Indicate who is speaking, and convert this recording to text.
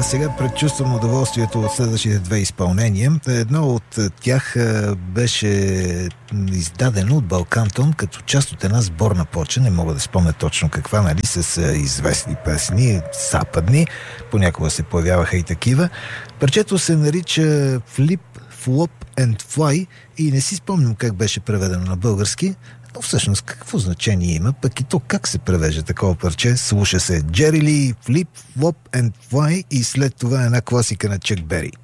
Speaker 1: А сега предчувствам удоволствието от следващите две изпълнения. Едно от тях беше издадено от Балкантон като част от една сборна плоча, не мога да спомня точно каква, нали, с известни песни, западни, понякога се появяваха и такива. Парчето се нарича Flip, Flop and Fly и не си спомням как беше преведено на български, но всъщност какво значение има, пък и то как се превежда такова парче. Слуша се Джери Ли, Flip, Flop and Fly и след това една класика на Чак Бери.